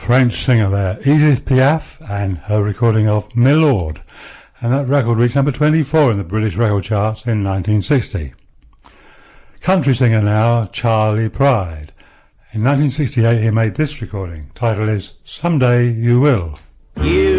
French singer there, Edith Piaf, and her recording of Milord. And that record reached number 24 in the British record charts in 1960. Country singer now, Charley Pride. In 1968 he made this recording. Title is Someday You Will. You